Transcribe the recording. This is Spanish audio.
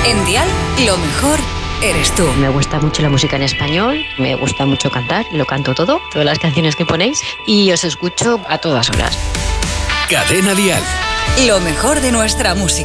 En Dial, lo mejor eres tú. Me gusta mucho la música en español, me gusta mucho cantar, lo canto todo, todas las canciones que ponéis, y os escucho a todas horas. Cadena Dial. Lo mejor de nuestra música.